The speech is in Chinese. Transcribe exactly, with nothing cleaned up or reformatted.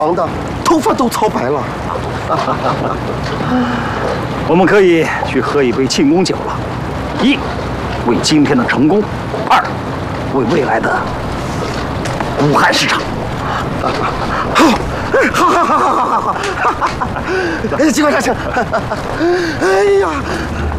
忙的，头发都操白了。 我们可以去喝一杯庆功酒了。一，为今天的成功；二，为未来的武汉市场。 好，好，好，好，好，好，好，好！机关长请。哎呀！